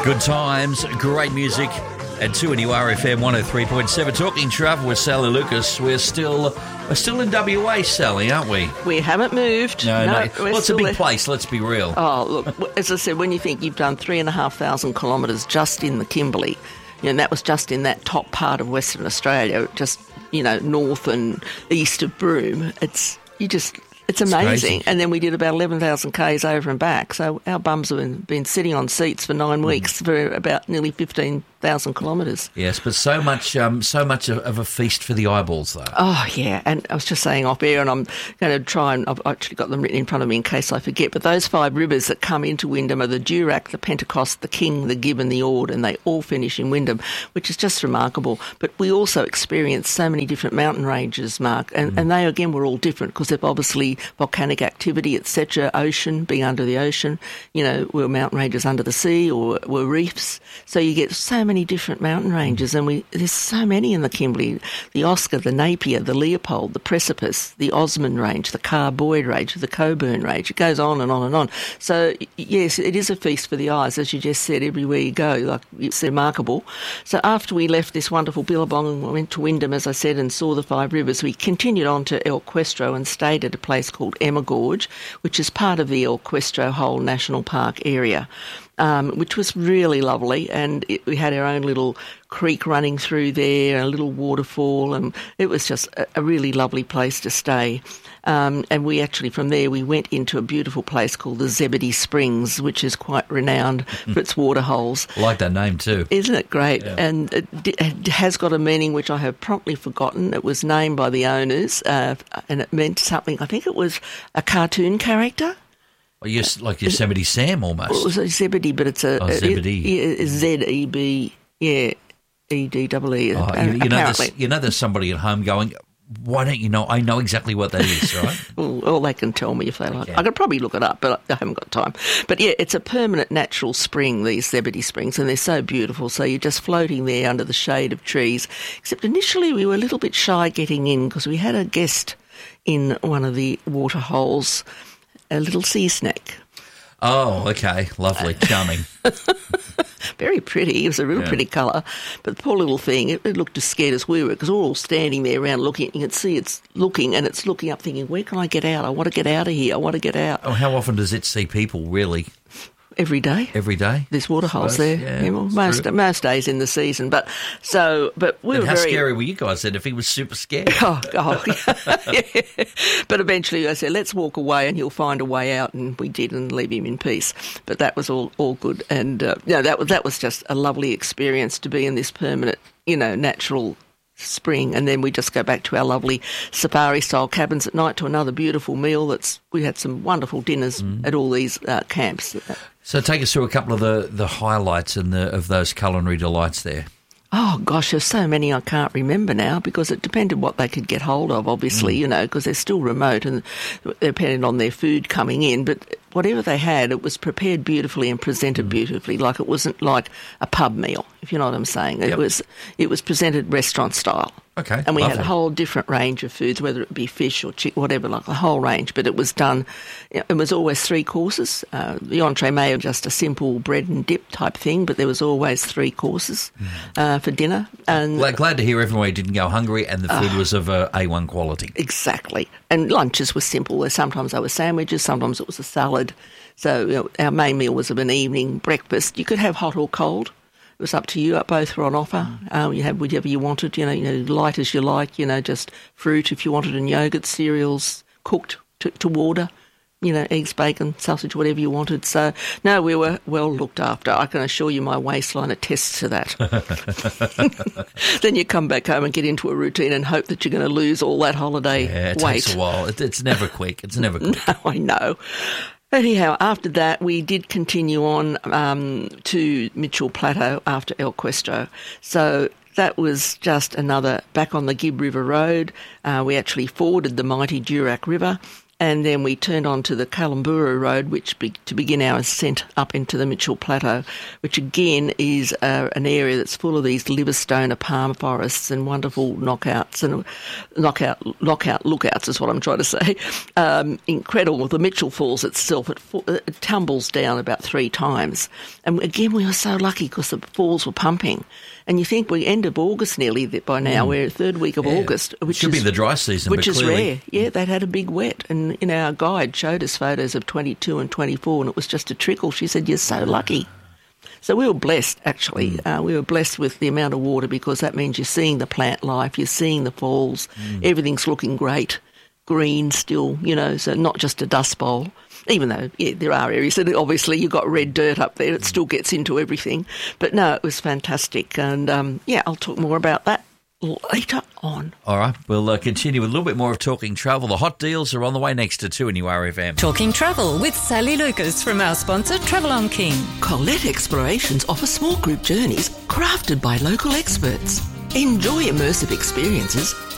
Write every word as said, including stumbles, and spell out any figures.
Good times, great music at two N U R F M one oh three point seven. Talking travel with Sally Lucas. We're still we're still in W A, Sally, aren't we? We haven't moved. No, no. no. Well, it's a big there. place, let's be real. Oh, look, as I said, when you think you've done three and a half thousand kilometres just in the Kimberley, you know, and that was just in that top part of Western Australia, just, you know, north and east of Broome, it's, you just... It's amazing. It's and then we did about eleven thousand kays over and back. So our bums have been, been sitting on seats for nine weeks mm. for about nearly fifteen thousand kilometres. Yes, but so much um, so much of, of a feast for the eyeballs, though. Oh, yeah. And I was just saying off air, and I'm going to try and I've actually got them written in front of me in case I forget, but those five rivers that come into Wyndham are the Durack, the Pentecost, the King, the Gibb and the Ord, and they all finish in Wyndham, which is just remarkable. But we also experienced so many different mountain ranges, Mark, and, mm. and they, again, were all different because they've obviously volcanic activity, et cetera, ocean, being under the ocean, you know, were mountain ranges under the sea or were reefs. So you get so many different mountain ranges, and we there's so many in the Kimberley. The Oscar, the Napier, the Leopold, the Precipice, the Osmond Range, the Carr-Boyd Range, the Coburn Range. It goes on and on and on. So, yes, it is a feast for the eyes, as you just said, everywhere you go. Like, it's remarkable. So after we left this wonderful Billabong and went to Wyndham, as I said, and saw the five rivers, we continued on to El Questro and stayed at a place called Emma Gorge, which is part of the El Questro Hole National Park area. Um, which was really lovely, and it, we had our own little creek running through there, a little waterfall, and it was just a, a really lovely place to stay. Um, and we actually, from there, we went into a beautiful place called the Zebedee Springs, which is quite renowned for its water holes. I like that name too. Isn't it great? Yeah. And it, it has got a meaning which I have promptly forgotten. It was named by the owners, uh, and it meant something. I think it was a cartoon character. Well, yes, like Yosemite Sam almost. Well, it was a Zebedee, but it's a, oh, Zebedee. a Z E B, yeah, E D double E. Oh, you, you, know there's, you know there's somebody at home going, why don't you know? I know exactly what that is, right? well, well, they can tell me if they like. I could probably look it up, but I haven't got time. But, yeah, it's a permanent natural spring, these Zebedee Springs, and they're so beautiful. So you're just floating there under the shade of trees. Except initially we were a little bit shy getting in because we had a guest in one of the water holes, a little sea snake. Oh, okay. Lovely. Charming. Very pretty. It was a real yeah. pretty colour. But the poor little thing, it, it looked as scared as we were because we're all standing there around looking. You can see it's looking and it's looking up thinking, where can I get out? I want to get out of here. I want to get out. Oh, how often does it see people, really? Every day. Every day? There's water holes there. Yeah, yeah, well, most true. most days in the season. But so, but we and were how very... scary were you guys then if he was super scared? Oh, oh yeah. But eventually I said, let's walk away and he'll find a way out, and we did, and leave him in peace. But that was all, all good. And, uh, you know, that was, that was just a lovely experience to be in this permanent, you know, natural spring. And then we just go back to our lovely safari-style cabins at night to another beautiful meal. That's we had some wonderful dinners mm. at all these uh, camps. So take us through a couple of the, the highlights and the, of those culinary delights there. Oh, gosh, there's so many I can't remember now because it depended what they could get hold of, obviously, mm. you know, because they're still remote and they're dependent on their food coming in. But whatever they had, it was prepared beautifully and presented mm. beautifully. Like it wasn't like a pub meal, if you know what I'm saying. It yep. was it was presented restaurant style. Okay, and we lovely. had a whole different range of foods, whether it be fish or chicken, whatever, like a whole range. But it was done, it was always three courses. Uh, the entree may have just a simple bread and dip type thing, but there was always three courses mm. uh, for dinner. And glad, glad to hear everyone didn't go hungry and the food uh, was of uh, A one quality. Exactly. And lunches were simple. Sometimes they were sandwiches, sometimes it was a salad. So you know, our main meal was of an evening breakfast. You could have hot or cold. It was up to you. Both were on offer. Mm. Um, you had whatever you wanted, you know, you know, light as you like, you know, just fruit if you wanted, and yogurt, cereals, cooked to, to order, you know, eggs, bacon, sausage, whatever you wanted. So, no, we were well looked after. I can assure you my waistline attests to that. Then you come back home and get into a routine and hope that you're going to lose all that holiday yeah, it weight. takes a while. It, it's never quick. It's never quick. No, I know. Anyhow, after that, we did continue on um, to Mitchell Plateau after El Questro. So that was just another back on the Gibb River Road. Uh, we actually forded the mighty Durack River, And then we turned on to the Kalumburu Road, which be, to begin our ascent up into the Mitchell Plateau, which again is uh, an area that's full of these Liverstoner palm forests and wonderful knockouts and knockout knockout lookouts is what I'm trying to say. Um, incredible. The Mitchell Falls itself, it, it tumbles down about three times. And again, we were so lucky because the falls were pumping. And you think we're end of August nearly by now. Mm. We're third week of yeah. August. Which Should is, be the dry season, Which but is clearly... rare. Yeah, they'd had a big wet. And you know, our guide showed us photos of twenty-two and twenty-four, and it was just a trickle. She said, you're so lucky. So we were blessed, actually. Mm. Uh, we were blessed with the amount of water because that means you're seeing the plant life, you're seeing the falls, mm. everything's looking great, green still, you know, so not just a dust bowl. Even though, yeah, there are areas that obviously you've got red dirt up there, it still gets into everything. But no, it was fantastic. And, um, yeah, I'll talk more about that later on. All right, we'll uh, continue with a little bit more of Talking Travel. The hot deals are on the way next to two N U R F M. Talking Travel with Sally Lucas from our sponsor, Travel on King. Colette Explorations offer small group journeys crafted by local experts. Enjoy immersive experiences